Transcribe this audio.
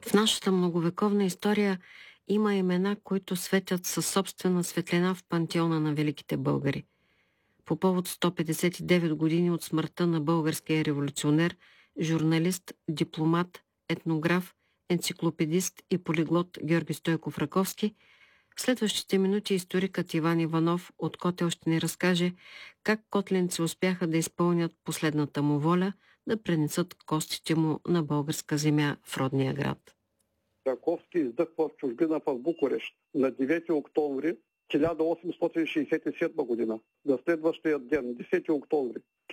В нашата многовековна история има имена, които светят със собствена светлина в пантеона на великите българи. По повод 159 години от смъртта на българския революционер, журналист, дипломат, етнограф, енциклопедист и полиглот Георги Стойков Раковски, в следващите минути историкът Иван Иванов от Котел ще ни разкаже как котленци успяха да изпълнят последната му воля да пренесат костите му на българска земя в родния град. Раковски издъхва в чужбина в Букурещ на 9 октомври 1867 година. На следващия ден, 10 октомври